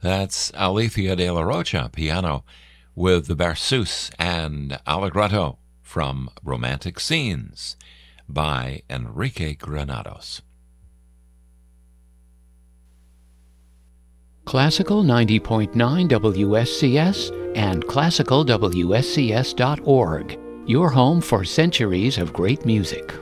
That's Alethea de la Rocha, piano, with the Berceuse and Allegretto from Romantic Scenes by Enrique Granados. Classical 90.9 WSCS and classicalwscs.org, your home for centuries of great music.